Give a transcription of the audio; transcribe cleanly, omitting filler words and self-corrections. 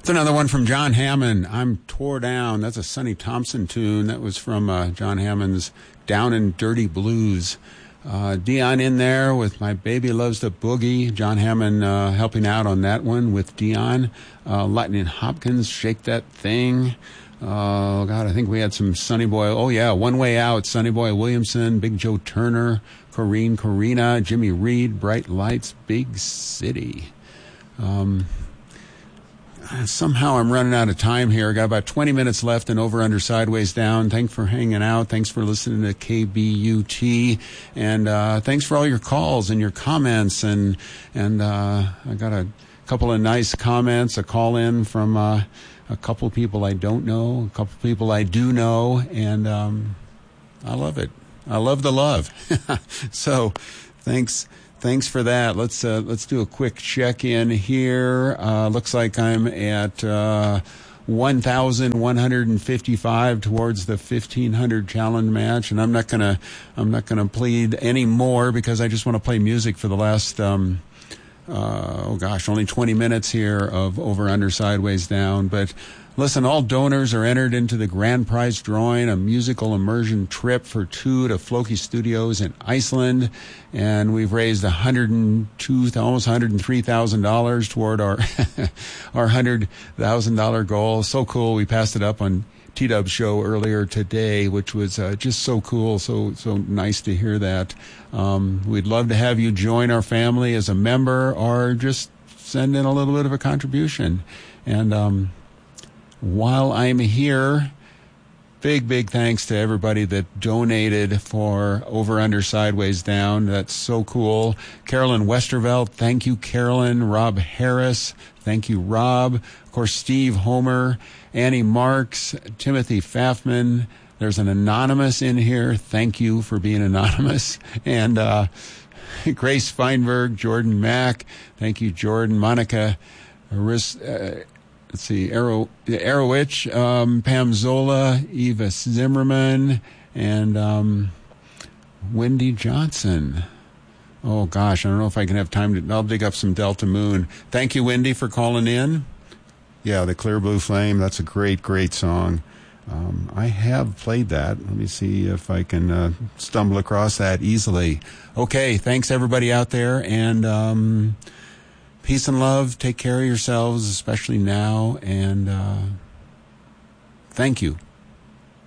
It's another one from John Hammond. I'm Tore Down. That's a Sonny Thompson tune. That was from John Hammond's Down and Dirty Blues. Dion in there with My Baby Loves the Boogie. John Hammond helping out on that one with Dion. Lightning Hopkins, Shake That Thing. Oh, God, I think we had some Sonny Boy. Oh, yeah, One Way Out, Sonny Boy Williamson, Big Joe Turner, Corrine Corina, Jimmy Reed, Bright Lights, Big City. Somehow I'm running out of time here. Got about 20 minutes left and Over Under Sideways Down. Thanks for hanging out. Thanks for listening to KBUT. And thanks for all your calls and your comments. And I got a couple of nice comments, a call in from a couple of people I don't know, a couple of people I do know. And I love it. I love the love. So thanks for that. Let's do a quick check-in here. Looks like I'm at 1,155 towards the 1,500 challenge match, and I'm not gonna plead any more because I just want to play music for the last only 20 minutes here of Over Under Sideways Down. But listen, all donors are entered into the grand prize drawing, a musical immersion trip for two to Floki Studios in Iceland. And we've raised almost $103,000 toward our our $100,000 goal. So cool. We passed it up on T-Dub's show earlier today, which was just so cool, so nice to hear that. We'd love to have you join our family as a member or just send in a little bit of a contribution. And while I'm here, big thanks to everybody that donated for Over Under Sideways Down. That's so cool. Carolyn Westervelt, thank you, Carolyn. Rob Harris, thank you, Rob. Of course, Steve Homer, Annie Marks, Timothy Pfaffman. There's an anonymous in here. Thank you for being anonymous. And Grace Feinberg, Jordan Mack. Thank you, Jordan. Monica let's see, Arrowitch, Pam Zola, Eva Zimmerman, and Wendy Johnson. Oh, gosh, I don't know if I can have time I'll dig up some Delta Moon. Thank you, Wendy, for calling in. Yeah, The Clear Blue Flame, that's a great song. I have played that. Let me see if I can stumble across that easily. Okay, thanks, everybody out there, and peace and love. Take care of yourselves, especially now. And thank you.